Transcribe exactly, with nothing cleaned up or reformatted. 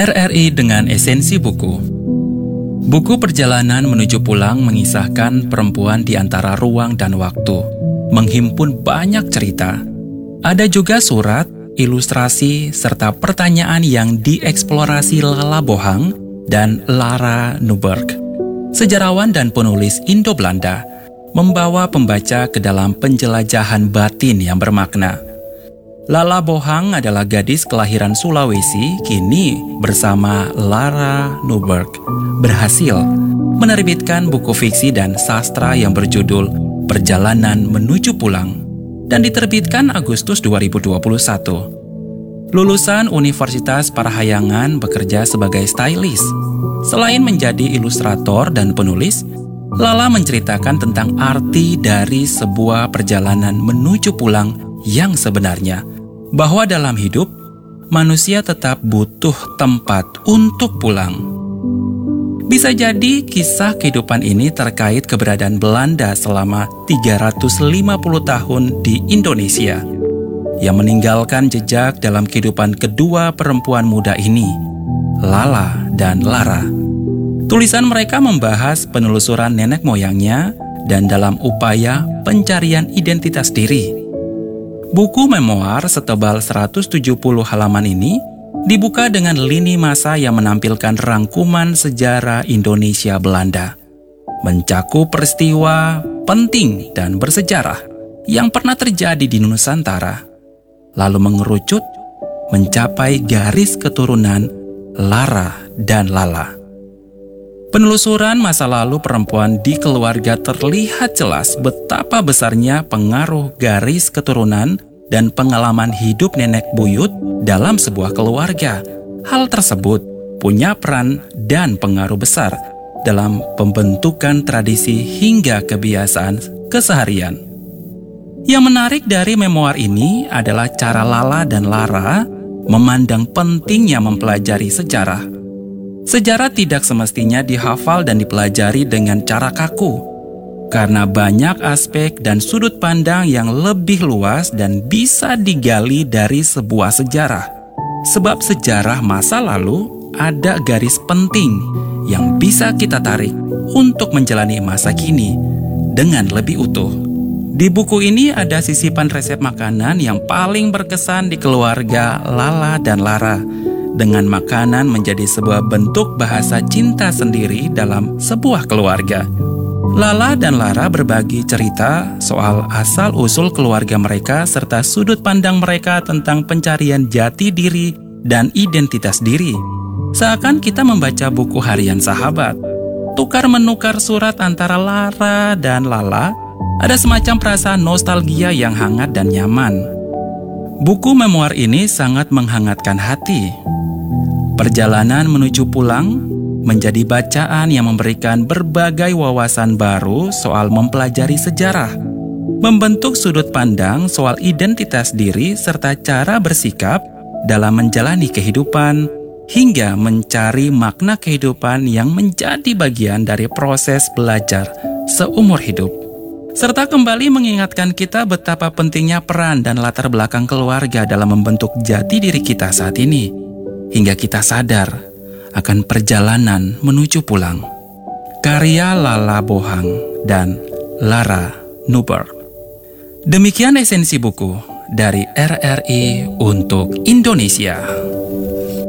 R R I dengan esensi buku. Buku perjalanan menuju pulang mengisahkan perempuan di antara ruang dan waktu, menghimpun banyak cerita. Ada juga surat, ilustrasi, serta pertanyaan yang dieksplorasi Lala Bohang dan Lara Newberg, sejarawan dan penulis Indo-Belanda, membawa pembaca ke dalam penjelajahan batin yang bermakna. Lala Bohang adalah gadis kelahiran Sulawesi, kini bersama Lara Newberg berhasil menerbitkan buku fiksi dan sastra yang berjudul Perjalanan Menuju Pulang dan diterbitkan Agustus dua ribu dua puluh satu. Lulusan Universitas Parahyangan, bekerja sebagai stylist. Selain menjadi ilustrator dan penulis, Lala menceritakan tentang arti dari sebuah perjalanan menuju pulang yang sebenarnya, bahwa dalam hidup, manusia tetap butuh tempat untuk pulang. Bisa jadi kisah kehidupan ini terkait keberadaan Belanda selama tiga ratus lima puluh tahun di Indonesia, yang meninggalkan jejak dalam kehidupan kedua perempuan muda ini, Lala dan Lara. Tulisan mereka membahas penelusuran nenek moyangnya dan dalam upaya pencarian identitas diri. Buku memoir setebal seratus tujuh puluh halaman ini dibuka dengan lini masa yang menampilkan rangkuman sejarah Indonesia Belanda, mencakup peristiwa penting dan bersejarah yang pernah terjadi di Nusantara, lalu mengerucut mencapai garis keturunan Lara dan Lala. Penelusuran masa lalu perempuan di keluarga terlihat jelas betapa besarnya pengaruh garis keturunan dan pengalaman hidup nenek buyut dalam sebuah keluarga. Hal tersebut punya peran dan pengaruh besar dalam pembentukan tradisi hingga kebiasaan keseharian. Yang menarik dari memoir ini adalah cara Lala dan Lara memandang pentingnya mempelajari sejarah. Sejarah tidak semestinya dihafal dan dipelajari dengan cara kaku, karena banyak aspek dan sudut pandang yang lebih luas dan bisa digali dari sebuah sejarah. Sebab sejarah masa lalu ada garis penting yang bisa kita tarik untuk menjalani masa kini dengan lebih utuh. Di buku ini ada sisipan resep makanan yang paling berkesan di keluarga Lala dan Lara, dengan makanan menjadi sebuah bentuk bahasa cinta sendiri dalam sebuah keluarga. Lala dan Lara berbagi cerita soal asal-usul keluarga mereka serta sudut pandang mereka tentang pencarian jati diri dan identitas diri. Seakan kita membaca buku harian sahabat. Tukar-menukar surat antara Lara dan Lala, ada semacam perasaan nostalgia yang hangat dan nyaman. Buku memoir ini sangat menghangatkan hati. Perjalanan menuju pulang menjadi bacaan yang memberikan berbagai wawasan baru soal mempelajari sejarah, membentuk sudut pandang soal identitas diri serta cara bersikap dalam menjalani kehidupan, hingga mencari makna kehidupan yang menjadi bagian dari proses belajar seumur hidup. Serta kembali mengingatkan kita betapa pentingnya peran dan latar belakang keluarga dalam membentuk jati diri kita saat ini, hingga kita sadar akan perjalanan menuju pulang. Karya Lala Bohang dan Lara Newberg. Demikian esensi buku dari R R I untuk Indonesia.